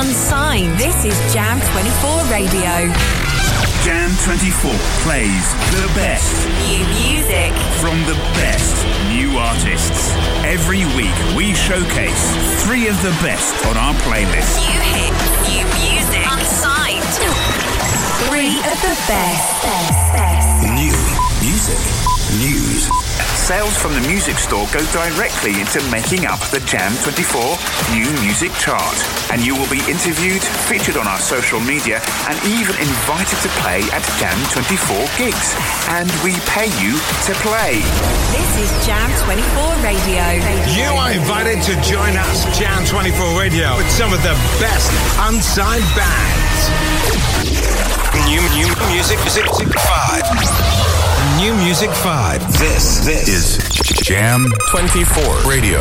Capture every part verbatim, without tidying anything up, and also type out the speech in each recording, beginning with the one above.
Unsigned. This is Jam twenty-four Radio. Jam twenty-four plays the best New music from the best new artists. Every week we showcase three of the best on our playlist. New hits, new music. Unsigned. Three of the best. best, best. New music. News. Sales from the music store go directly into making up the Jam twenty-four New Music Chart. And you will be interviewed, featured on our social media, and even invited to play at Jam twenty-four gigs. And we pay you to play. This is Jam twenty-four Radio. You are invited to join us, Jam twenty-four Radio, with some of the best unsigned bands. New, new music, music, five. New Music five. This, this is Jam twenty-four Radio.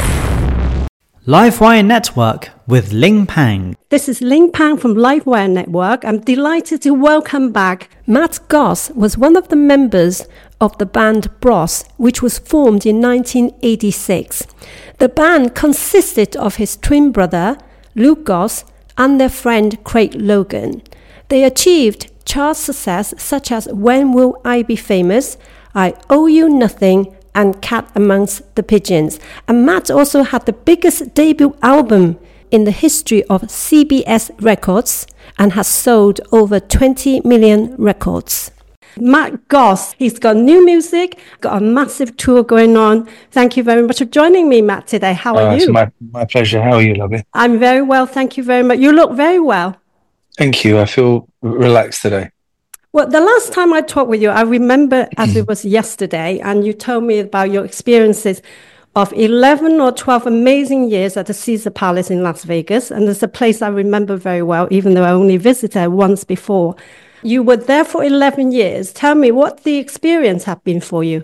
Livewire Network with Ling Pang. This is Ling Pang from Livewire Network. I'm delighted to welcome back Matt Goss. Was one of the members of the band Bros, which was formed in nineteen eighty-six. The band consisted of his twin brother, Luke Goss, and their friend Craig Logan. They achieved chart success such as When Will I Be Famous, I Owe You Nothing, and Cat Amongst the Pigeons. And Matt also had the biggest debut album in the history of C B S Records and has sold over twenty million records. Matt Goss, he's got new music, got a massive tour going on. Thank you very much for joining me, Matt, today. How are uh, you? It's my, my pleasure. How are you, lovely? I'm very well, thank you very much. You look very well. Thank you. I feel relaxed today. Well, the last time I talked with you, I remember as it was yesterday, and you told me about your experiences of eleven or twelve amazing years at the Caesar Palace in Las Vegas. And it's a place I remember very well, even though I only visited once before. You were there for eleven years. Tell me what the experience had been for you.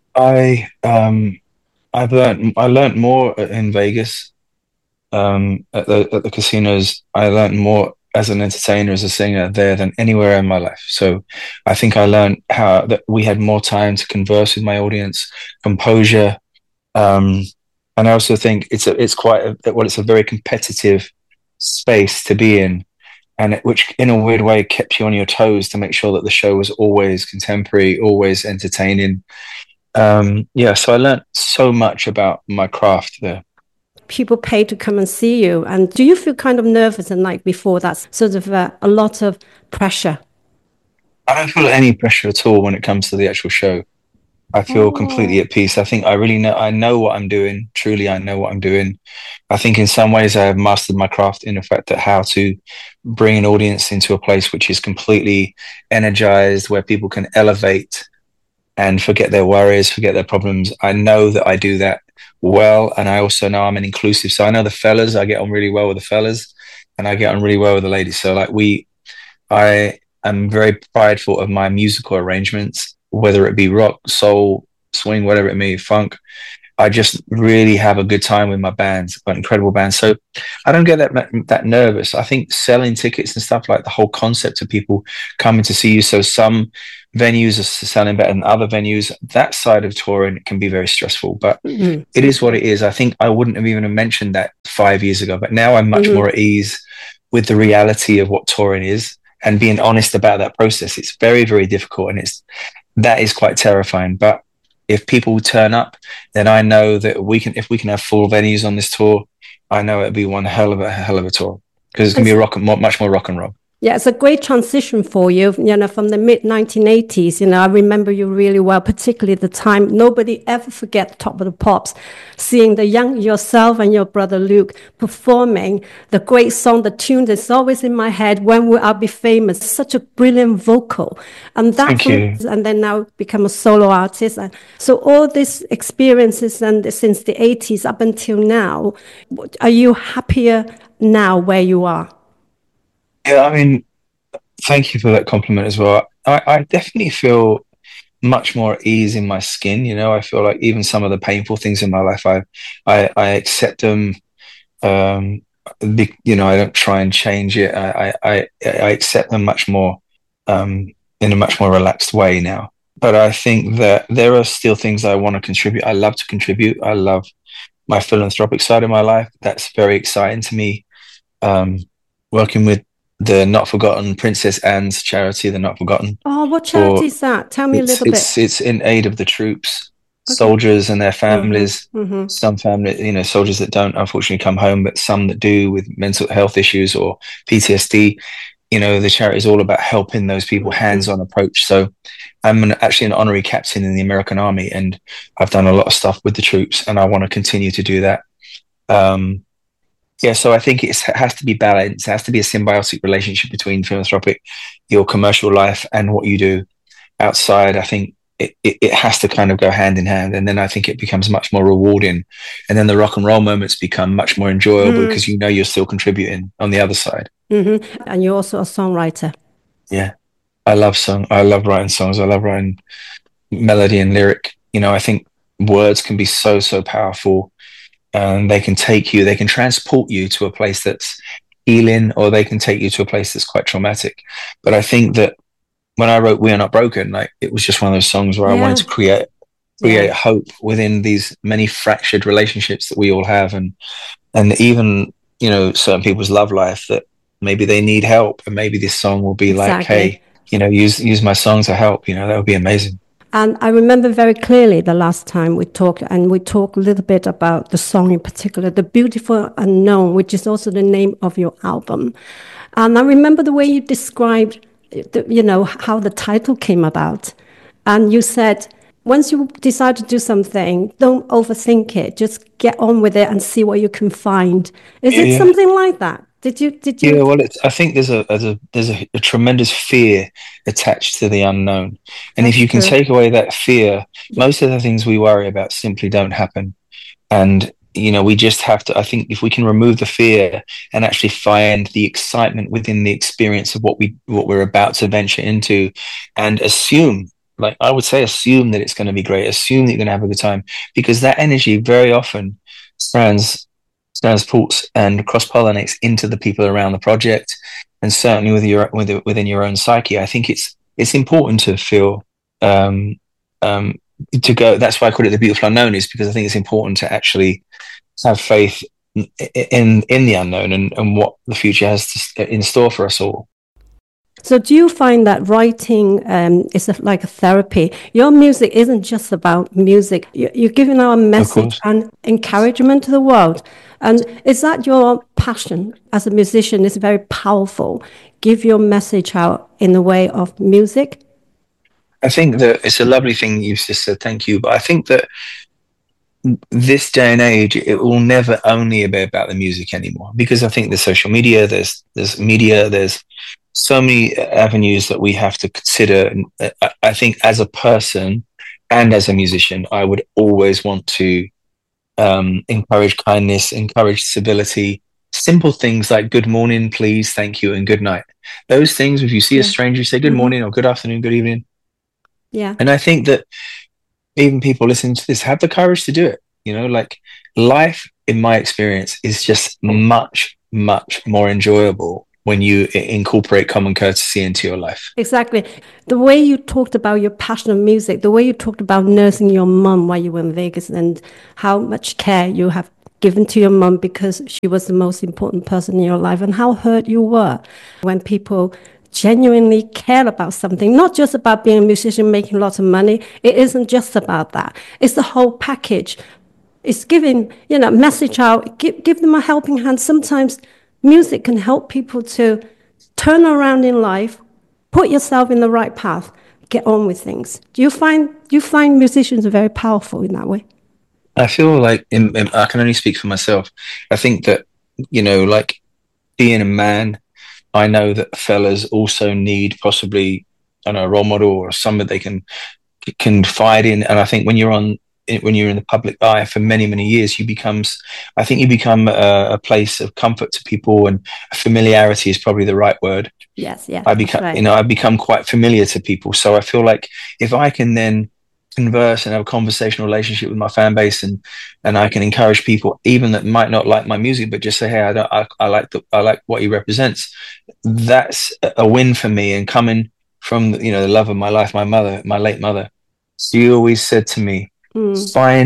I um, I've learned I learned more in Vegas um, at the at the casinos. I learned more as an entertainer, as a singer there than anywhere in my life. So I think I learned how that we had more time to converse with my audience, composure. Um, and I also think it's a, it's quite, a, well, it's a very competitive space to be in, and it, which in a weird way kept you on your toes to make sure that the show was always contemporary, always entertaining. Um, yeah. So I learned so much about my craft there. People pay to come and see you. And do you feel kind of nervous the night before? That's sort of uh, a lot of pressure. I don't feel any pressure at all when it comes to the actual show. I feel oh. completely at peace. I think I really know, I know what I'm doing. Truly, I know what I'm doing. I think in some ways I have mastered my craft in the fact that how to bring an audience into a place which is completely energized, where people can elevate and forget their worries, forget their problems. I know that I do that well, and I also know I'm an inclusive. So I know the fellas, I get on really well with the fellas, and I get on really well with the ladies. So like we, I am very prideful of my musical arrangements, whether it be rock, soul, swing, whatever it may be, funk. I just really have a good time with my bands, got incredible bands. So I don't get that that nervous. I think selling tickets and stuff, like the whole concept of people coming to see you. So some venues are selling better than other venues. That side of touring can be very stressful, but mm-hmm. it is what it is. I think I wouldn't have even mentioned that five years ago, but now I'm much mm-hmm. more at ease with the reality of what touring is and being honest about that process. It's very, very difficult, and it's that is quite terrifying. But if people turn up, then I know that we can. If we can have full venues on this tour, I know it'll be one hell of a hell of a tour, because it's gonna be a rock and much more rock and roll. Yeah, it's a great transition for you, you know, from the mid nineteen eighties. You know, I remember you really well, particularly the time. Nobody ever forget Top of the Pops, seeing the young yourself and your brother Luke performing the great song, the tune that's always in my head, When Will I Be Famous? Such a brilliant vocal. And that's and then now become a solo artist. And so all these experiences and since the eighties up until now, are you happier now where you are? Yeah, I mean, thank you for that compliment as well. I, I definitely feel much more at ease in my skin. You know, I feel like even some of the painful things in my life, I, I, I accept them. Um, be, you know, I don't try and change it. I, I, I accept them much more, um, in a much more relaxed way now. But I think that there are still things I want to contribute. I love to contribute. I love my philanthropic side of my life. That's very exciting to me. Um, working with the Not Forgotten Princess Anne's charity, the Not Forgotten. Oh, what charity is that? Tell me a little it's, bit. It's in aid of the troops, okay. soldiers and their families. Mm-hmm. Mm-hmm. Some family, you know, soldiers that don't unfortunately come home, but some that do with mental health issues or P T S D. You know, the charity is all about helping those people, hands-on approach. So I'm an, actually an honorary captain in the American Army, and I've done a lot of stuff with the troops, and I want to continue to do that. Um, yeah, so I think it's, it has to be balanced. It has to be a symbiotic relationship between philanthropic, your commercial life, and what you do outside. I think it, it, it has to kind of go hand in hand, and then I think it becomes much more rewarding. And then the rock and roll moments become much more enjoyable mm. because you know you're still contributing on the other side. Mm-hmm. And you're also a songwriter. Yeah, I love song. I love writing songs. I love writing melody and lyric. You know, I think words can be so, so powerful, and they can take you, they can transport you to a place that's healing, or they can take you to a place that's quite traumatic. But I think that when I wrote We Are Not Broken, like it was just one of those songs where yeah. I wanted to create create yeah. hope within these many fractured relationships that we all have, and and even, you know, certain people's love life that maybe they need help, and maybe this song will be exactly. like, hey, you know, use use my song to help. You know, that would be amazing. And I remember very clearly the last time we talked, and we talked a little bit about the song in particular, The Beautiful Unknown, which is also the name of your album. And I remember the way you described, the, you know, how the title came about. And you said, once you decide to do something, don't overthink it. Just get on with it and see what you can find. Is yeah, it something yeah. like that? Did you? Did you? Yeah. Well, it's, I think there's a, there's a there's a, a tremendous fear attached to the unknown, and That's if you can true. take away that fear, most of the things we worry about simply don't happen. And you know, we just have to. I think if we can remove the fear and actually find the excitement within the experience of what we what we're about to venture into, and assume, like I would say, assume that it's going to be great. Assume that you're going to have a good time, because that energy very often trans. transports and cross-pollinates into the people around the project, and certainly with your with, within your own psyche. I think it's it's important to feel um, um, to go. That's why I call it the beautiful unknown, is because I think it's important to actually have faith in in, in the unknown and, and what the future has to, in store for us all. So do you find that writing um, is a, like a therapy? Your music isn't just about music. You're giving out a message and encouragement to the world. And is that your passion as a musician? Is very powerful. Give your message out in the way of music? I think that it's a lovely thing you've just said. Thank you. But I think that this day and age, it will never only be about the music anymore, because I think there's social media, there's there's media, there's so many avenues that we have to consider. I think as a person and as a musician, I would always want to um, encourage kindness, encourage civility, simple things like good morning, please, thank you, and good night. Those things, if you see yeah. a stranger, you say good mm-hmm. morning or good afternoon, good evening. Yeah. And I think that even people listening to this have the courage to do it. You know, like life, in my experience, is just much, much more enjoyable when you incorporate common courtesy into your life. Exactly. The way you talked about your passion of music, the way you talked about nursing your mum while you were in Vegas, and how much care you have given to your mum because she was the most important person in your life, and how hurt you were when people genuinely care about something, not just about being a musician, making lots of money. It isn't just about that. It's the whole package. It's giving, you know, message out, give, give them a helping hand. Sometimes music can help people to turn around in life, put yourself in the right path, get on with things. Do you find do you find musicians are very powerful in that way? I feel like, in, in, I can only speak for myself. I think that, you know, like being a man, I know that fellas also need possibly, I don't know, a role model or someone they can confide in. And I think when you're on, when you're in the public eye for many, many years, you becomes, I think you become a, a place of comfort to people, and familiarity is probably the right word. Yes, yeah. I become, right. you know, I become quite familiar to people. So I feel like if I can then converse and have a conversational relationship with my fan base, and and I can encourage people, even that might not like my music, but just say, hey, I don't, I, I like the, I like what he represents. That's a win for me. And coming from, you know, the love of my life, my mother, my late mother, she always said to me, mm. find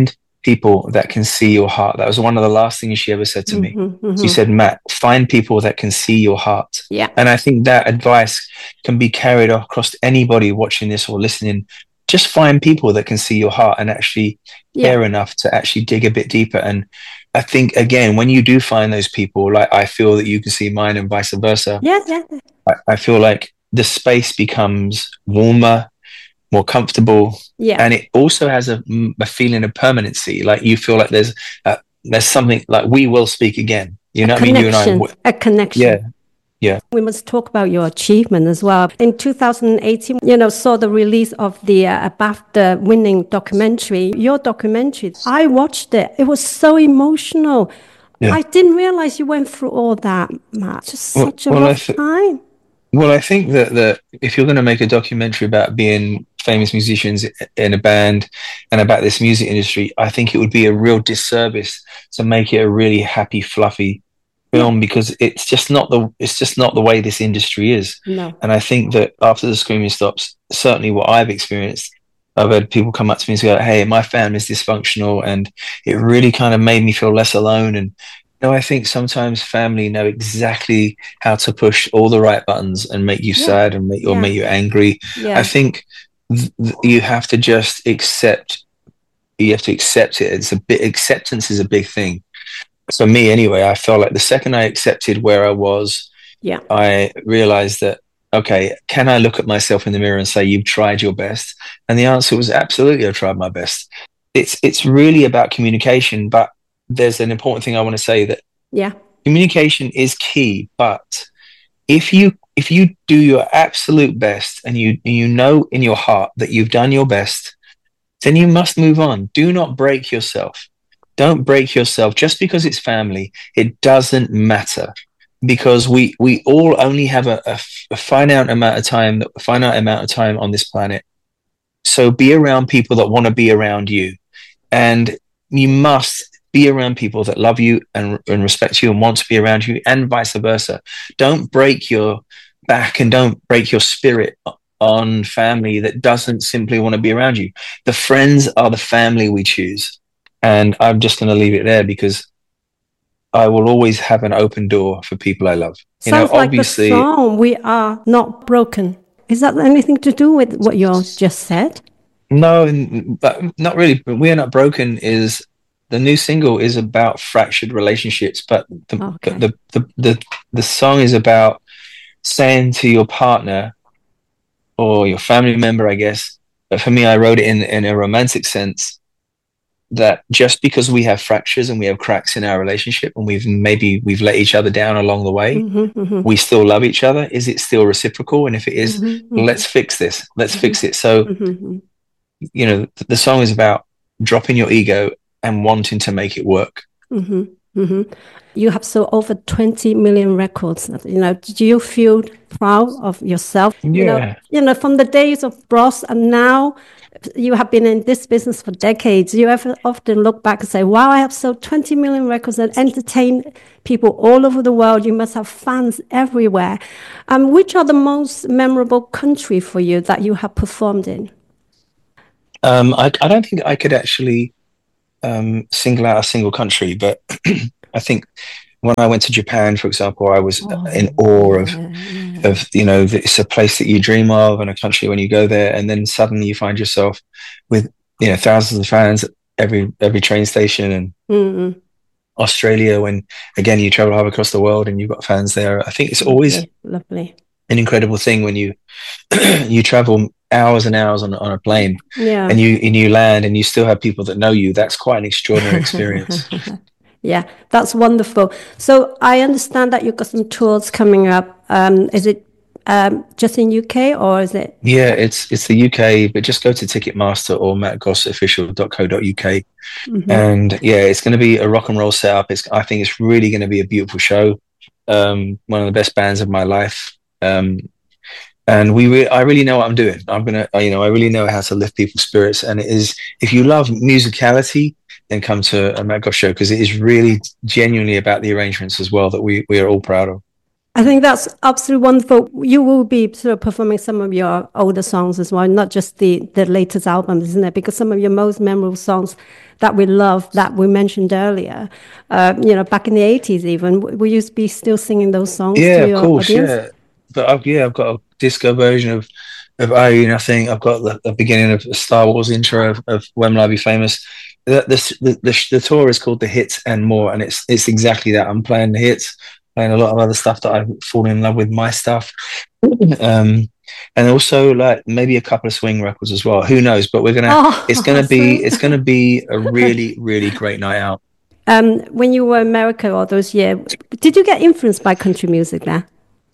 people that can see your heart. That was one of the last things she ever said to me. Mm-hmm, mm-hmm. She said, Matt, find people that can see your heart. Yeah. And I think that advice can be carried across to anybody watching this or listening. Just find people that can see your heart and actually Yeah. care enough to actually dig a bit deeper. And I think, again, when you do find those people, like I feel that you can see mine and vice versa. Yeah, yeah. I, I feel like the space becomes warmer, more comfortable. Yeah. And it also has a, a feeling of permanency. Like you feel like there's uh, there's something like we will speak again. You know a what I mean? You and I. connection, a connection. Yeah. Yeah. We must talk about your achievement as well. In two thousand eighteen, you know, saw the release of the uh, BAFTA winning documentary. Your documentary, I watched it. It was so emotional. Yeah. I didn't realize you went through all that, Matt. Just Well- such a well, I rough th- time. Well, I think that, that if you're going to make a documentary about being famous musicians in a band and about this music industry, I think it would be a real disservice to make it a really happy, fluffy film, because it's just not the it's just not the way this industry is. No. And I think that after the screaming stops, certainly what I've experienced, I've had people come up to me and go, "Hey, my family's dysfunctional," and it really kind of made me feel less alone. And you know, I think sometimes family know exactly how to push all the right buttons and make you Yeah. sad and make or Yeah. make you angry. Yeah. I think th- th- you have to just accept. You have to accept it. It's a bit acceptance is a big thing. For me, anyway, I felt like the second I accepted where I was, Yeah. I realized that, okay, can I look at myself in the mirror and say, you've tried your best? And the answer was absolutely, I've tried my best. It's, it's really about communication, but there's an important thing I want to say, that Yeah. communication is key. But if you, if you do your absolute best and you, you know in your heart that you've done your best, then you must move on. Do not break yourself. Don't break yourself just because it's family. It doesn't matter, because we we all only have a, a, a finite amount of time, a finite amount of time on this planet. So be around people that want to be around you, and you must be around people that love you and, and respect you and want to be around you, and vice versa. Don't break your back and don't break your spirit on family that doesn't simply want to be around you. The friends are the family we choose. And I'm just going to leave it there, because I will always have an open door for people I love. You Sounds know, like obviously, the song "We Are Not Broken." Is that anything to do with what you just said? no, n- but not really. But "We Are Not Broken" is the new single is about fractured relationships, but the Okay. the, the the the the song is about saying to your partner or your family member, I guess. But for me, I wrote it in in a romantic sense, that just because we have fractures and we have cracks in our relationship and we've maybe we've let each other down along the way, Mhm, mhm, we still love each other. Is it still reciprocal? And if it is, mhm, mhm, let's fix this. Let's fix it. So, mhm, mhm. you know, th- the song is about dropping your ego and wanting to make it work. Mm-hmm, mm-hmm. You have sold over twenty million records. You know, do you feel proud of yourself? You know, Yeah. you know, from the days of Bros and now you have been in this business for decades. You ever often look back and say, wow, I have sold twenty million records and entertained people all over the world. You must have fans everywhere. Um, which are the most memorable country for you that you have performed in? Um, I, I don't think I could actually um, single out a single country, but I think when I went to Japan, for example, I was Oh, in awe of, yeah, yeah. of, you know, that it's a place that you dream of and a country when you go there, and then suddenly you find yourself with, you know, thousands of fans at every, every train station. And Mm-mm. Australia, when again, you travel half across the world and you've got fans there. I think it's always Lovely, lovely. an incredible thing when you, you travel hours and hours on, on a plane Yeah. and you, and you land and you still have people that know you. That's quite an extraordinary experience. Yeah, that's wonderful. So I understand that you've got some tours coming up. Um, is it um, just in U K or is it? Yeah, it's it's the U K, but just go to Ticketmaster or matt goss official dot co dot U K. Mhm. And yeah, it's going to be a rock and roll setup. It's I think it's really going to be a beautiful show. Um, one of the best bands of my life. Um, and we re- I really know what I'm doing. I'm gonna, you know, I really know how to lift people's spirits. And it is, if you love musicality, then come to a Matt Goss show, because it is really genuinely about the arrangements as well that we we are all proud of. I think that's absolutely wonderful. You will be sort of performing some of your older songs as well, not just the, the latest albums, isn't it? Because some of your most memorable songs that we love, that we mentioned earlier, uh, you know, back in the eighties even, will you be still singing those songs yeah, to your of course, audience? Yeah, but I've, yeah, I've got a disco version of of Irene. I think I've got the, the beginning of the Star Wars intro of, of When Will I Be Famous. The the, the the the tour is called The Hits and More, and it's it's exactly that. I'm playing the hits, playing a lot of other stuff that I've fallen in love with, my stuff, um, and also like maybe a couple of swing records as well. Who knows? But we're gonna. Oh, it's gonna be. sweet. It's gonna be a really really great night out. Um, when you were in America all those years, did you get influenced by country music there?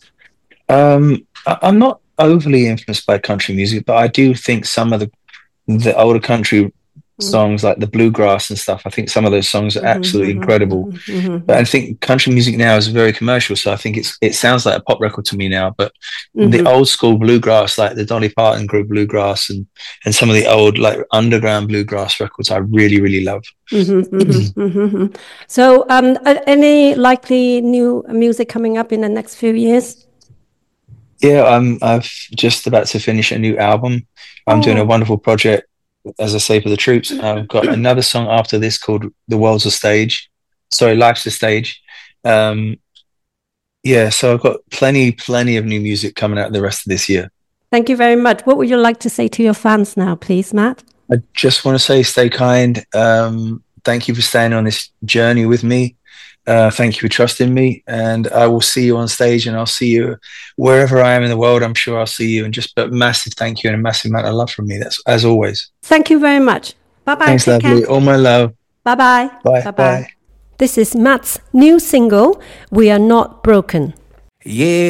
Um, I, I'm not overly influenced by country music, but I do think some of the the older country songs, like the bluegrass and stuff, I think some of those songs are absolutely mm-hmm, incredible. mm-hmm. But I think country music now is very commercial, so I think it's it sounds like a pop record to me now. But Mm-hmm. the old school bluegrass, like the Dolly Parton group bluegrass, and and some of the old like underground bluegrass records, I really really love. Mm-hmm, mm-hmm, mm-hmm. So, um, a- any likely new music coming up in the next few years? Yeah, I'm I've just about to finish a new album. I'm Oh. doing a wonderful project, as I say, for the troops. I've got another song after this called "The World's a Stage." Sorry, "Life's a Stage." Um, yeah, so I've got plenty, plenty of new music coming out the rest of this year. Thank you very much. What would you like to say to your fans now, please, Matt? I just want to say, stay kind. Um, thank you for staying on this journey with me. Uh, thank you for trusting me, and I will see you on stage, and I'll see you wherever I am in the world. I'm sure I'll see you, and just a massive thank you and a massive amount of love from me. That's as always. Thank you very much. Bye-bye. Thanks, Take lovely. care. All my love. Bye-bye. Bye. Bye-bye. Bye. This is Matt's new single, We Are Not Broken. Yeah.